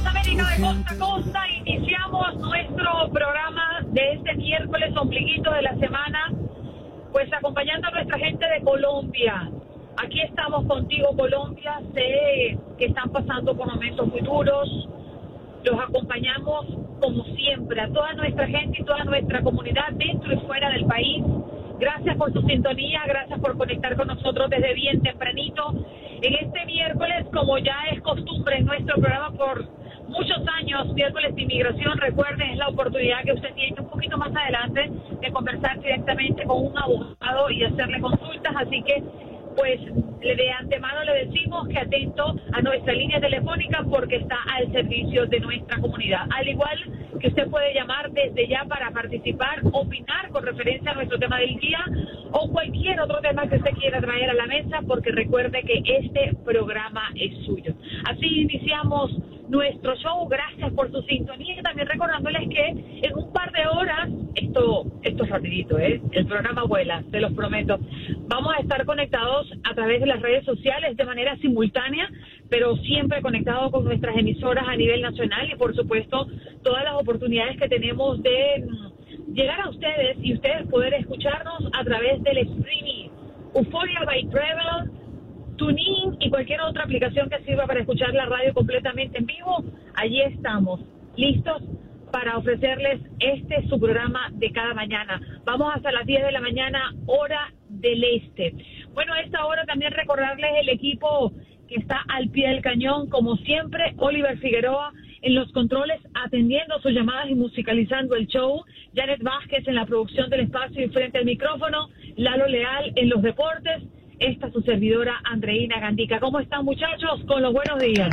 América de costa a costa. Iniciamos nuestro programa de este miércoles ombliguito de la semana, pues acompañando a nuestra gente de Colombia. Aquí estamos contigo, Colombia. Sé que están pasando por momentos muy duros. Los acompañamos como siempre a toda nuestra gente y toda nuestra comunidad dentro y fuera del país. Gracias por su sintonía, gracias por conectar con nosotros desde bien tempranito. En este miércoles, como ya es costumbre en nuestro programa por muchos años, miércoles de inmigración, recuerden, es la oportunidad que usted tiene un poquito más adelante de conversar directamente con un abogado y hacerle consultas, así que pues de antemano le decimos que atento a nuestra línea telefónica porque está al servicio de nuestra comunidad. Al igual que usted puede llamar desde ya para participar, opinar con referencia a nuestro tema del día o cualquier otro tema que usted quiera traer a la mesa, porque recuerde que este programa es suyo. Así iniciamos nuestro show. Gracias por su sintonía y también recordándoles que en un par de horas, esto es rapidito, el programa vuela, te los prometo. Vamos a estar conectados a través de las redes sociales de manera simultánea, pero siempre conectados con nuestras emisoras a nivel nacional y por supuesto todas las oportunidades que tenemos de llegar a ustedes y ustedes poder escucharnos a través del streaming Euphoria by Travel, TuneIn y cualquier otra aplicación que sirva para escuchar la radio completamente en vivo. Allí estamos, listos para ofrecerles su programa de cada mañana. Vamos hasta las 10 de la mañana, hora del este. Bueno, a esta hora también recordarles el equipo que está al pie del cañón, como siempre, Oliver Figueroa en los controles, atendiendo sus llamadas y musicalizando el show, Janet Vázquez en la producción del espacio y frente al micrófono, Lalo Leal en los deportes, esta su servidora Andreina Gandica. ¿Cómo están, muchachos? Con los buenos días.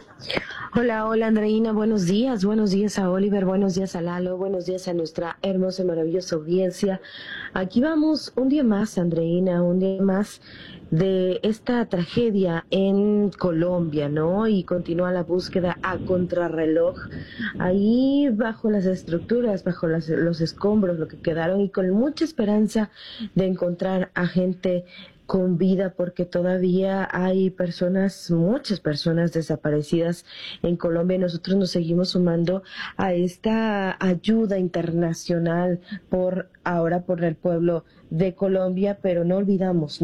Hola, hola Andreina, buenos días a Oliver, buenos días a Lalo, buenos días a nuestra hermosa y maravillosa audiencia. Aquí vamos un día más, Andreina, un día más de esta tragedia en Colombia, ¿no? Y continúa la búsqueda a contrarreloj, ahí bajo las estructuras, bajo los escombros, lo que quedaron, y con mucha esperanza de encontrar a gente con vida, porque todavía hay muchas personas desaparecidas en Colombia, y nosotros nos seguimos sumando a esta ayuda internacional por el pueblo de Colombia, pero no olvidamos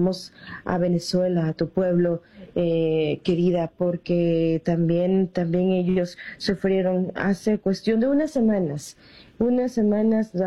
a Venezuela, a tu pueblo, querida, porque también ellos sufrieron hace cuestión de unas semanas